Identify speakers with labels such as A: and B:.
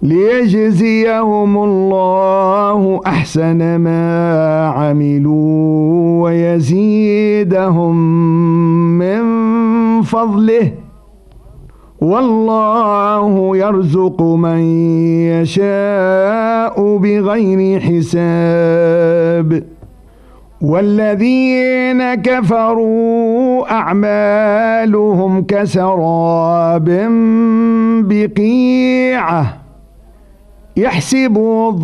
A: ليجزيهم الله أحسن ما عملوا ويزيدهم من فضله، والله يرزق من يشاء بغير حساب. والذين كفروا أعمالهم كسراب بقيعة يحسبه